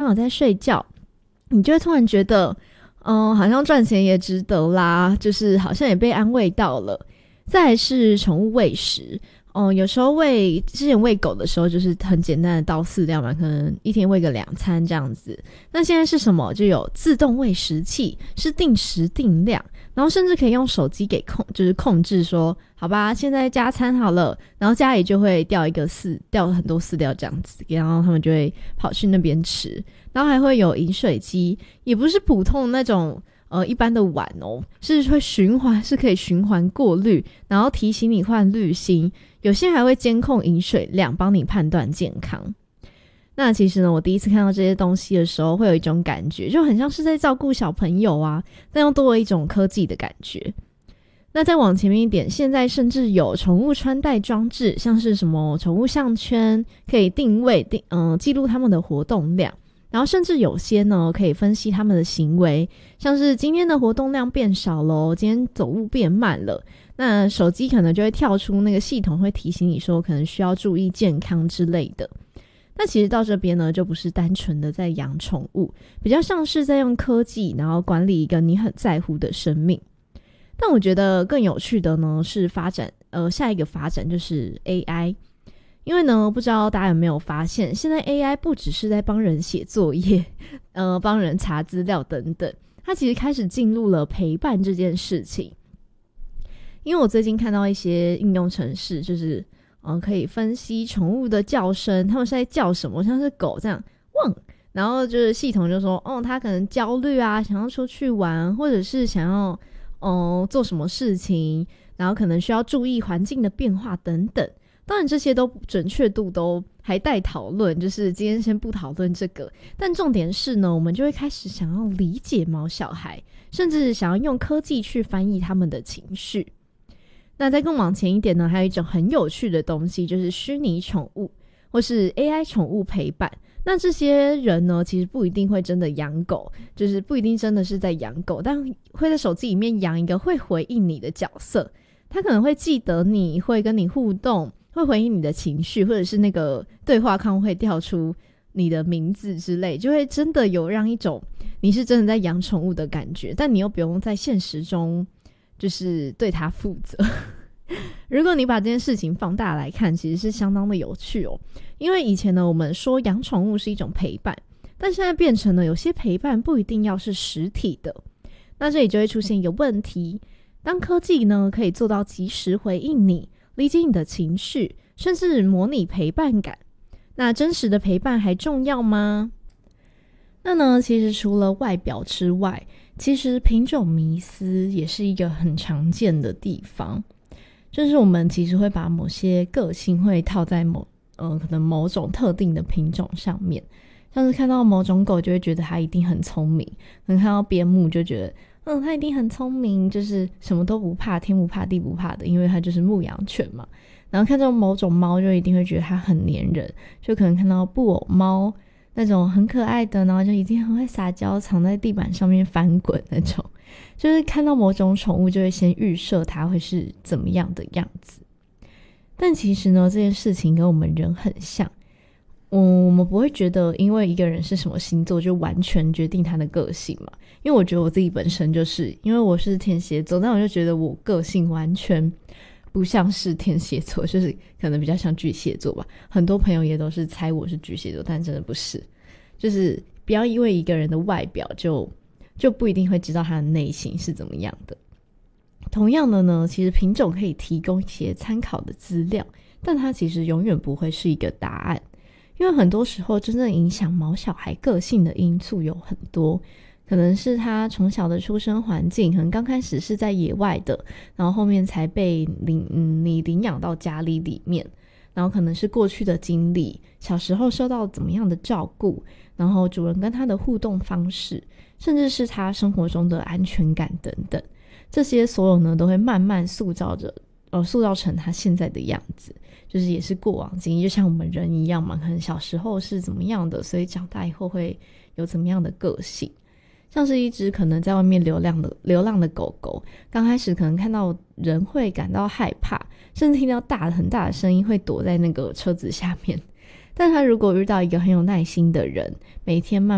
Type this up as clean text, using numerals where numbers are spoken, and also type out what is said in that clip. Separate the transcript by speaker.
Speaker 1: 好在睡觉，你就会突然觉得好像赚钱也值得啦，就是好像也被安慰到了。再来是宠物喂食，有时候之前喂狗的时候就是很简单的倒饲料嘛，可能一天喂个2餐这样子。那现在是什么？就有自动喂食器，是定时定量，然后甚至可以用手机给控制说，好吧，现在加餐好了，然后家里就会掉很多饲料这样子，然后他们就会跑去那边吃。然后还会有饮水机，也不是普通那种一般的碗是会是可以循环过滤，然后提醒你换滤芯，有些还会监控饮水量，帮你判断健康。那其实呢，我第一次看到这些东西的时候，会有一种感觉，就很像是在照顾小朋友啊，但又多了一种科技的感觉。那再往前面一点，现在甚至有宠物穿戴装置，像是什么宠物项圈，可以定位记录他们的活动量。然后甚至有些呢可以分析他们的行为，像是今天的活动量变少了，今天走路变慢了，那手机可能就会跳出那个系统，会提醒你说可能需要注意健康之类的。那其实到这边呢，就不是单纯的在养宠物，比较像是在用科技然后管理一个你很在乎的生命。但我觉得更有趣的呢是下一个发展就是 AI。因为呢，不知道大家有没有发现，现在 AI 不只是在帮人写作业，帮人查资料等等，它其实开始进入了陪伴这件事情。因为我最近看到一些应用程式，就是可以分析宠物的叫声，他们是在叫什么，像是狗这样汪，然后就是系统就说它可能焦虑啊，想要出去玩，或者是想要做什么事情，然后可能需要注意环境的变化等等。当然这些都准确度都还待讨论，就是今天先不讨论这个，但重点是呢，我们就会开始想要理解毛小孩，甚至想要用科技去翻译他们的情绪。那再更往前一点呢，还有一种很有趣的东西，就是虚拟宠物或是 AI 宠物陪伴。那这些人呢，其实不一定会真的养狗，就是不一定真的是在养狗，但会在手机里面养一个会回应你的角色，他可能会记得你，会跟你互动，会回应你的情绪，或者是那个对话框会调出你的名字之类，就会真的有让一种你是真的在养宠物的感觉，但你又不用在现实中就是对它负责。如果你把这件事情放大来看，其实是相当的有趣因为以前呢，我们说养宠物是一种陪伴，但现在变成了有些陪伴不一定要是实体的。那这里就会出现一个问题，当科技呢可以做到及时回应你，理解你的情绪，甚至模拟陪伴感，那真实的陪伴还重要吗？那呢，其实除了外表之外，其实品种迷思也是一个很常见的地方，就是我们其实会把某些个性会套在可能某种特定的品种上面，像是看到某种狗就会觉得它一定很聪明，可能看到边牧就觉得它一定很聪明，就是什么都不怕，天不怕地不怕的，因为它就是牧羊犬嘛。然后看到某种猫就一定会觉得它很黏人，就可能看到布偶猫那种很可爱的，然后就一定很会撒娇，藏在地板上面翻滚那种，就是看到某种宠物就会先预设它会是怎么样的样子。但其实呢，这件事情跟我们人很像，我们不会觉得因为一个人是什么星座就完全决定他的个性嘛。因为我觉得我自己本身就是因为我是天蝎座，但我就觉得我个性完全不像是天蝎座，就是可能比较像巨蟹座吧。很多朋友也都是猜我是巨蟹座，但真的不是。就是不要因为一个人的外表就不一定会知道他的内心是怎么样的。同样的呢，其实品种可以提供一些参考的资料，但它其实永远不会是一个答案。因为很多时候真正影响毛小孩个性的因素有很多，可能是他从小的出生环境，可能刚开始是在野外的，然后后面才被你领养到家里面，然后可能是过去的经历，小时候受到怎么样的照顾，然后主人跟他的互动方式，甚至是他生活中的安全感等等，这些所有呢都会慢慢塑造成他现在的样子，就是也是过往经历，就像我们人一样嘛，可能小时候是怎么样的，所以长大以后会有怎么样的个性。像是一只可能在外面流浪的狗狗，刚开始可能看到人会感到害怕，甚至听到很大的声音会躲在那个车子下面，但他如果遇到一个很有耐心的人，每天慢